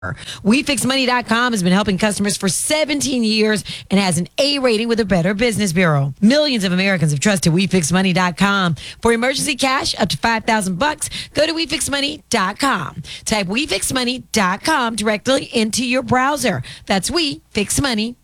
WeFixMoney.com has been helping customers for 17 years and has an A rating with the Better Business Bureau. Millions of Americans have trusted WeFixMoney.com. For emergency cash up to $5,000, go to WeFixMoney.com. Type WeFixMoney.com directly into your browser. That's WeFixMoney.com.